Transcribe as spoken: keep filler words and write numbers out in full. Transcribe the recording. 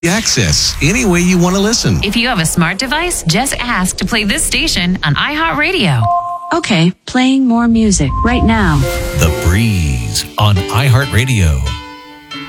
Access any way you want to listen. If you have a smart device, just ask to play this station on iHeartRadio. Okay, playing more music right now. The Breeze on iHeartRadio.